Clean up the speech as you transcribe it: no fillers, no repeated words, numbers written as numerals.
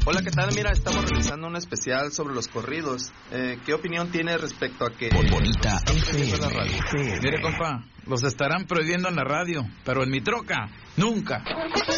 Hola, ¿qué tal? Mira, estamos realizando un especial sobre los corridos. ¿Qué opinión tiene respecto a que... Bonita FM. la radio? Mire, compa, los estarán prohibiendo en la radio, pero en mi troca, nunca.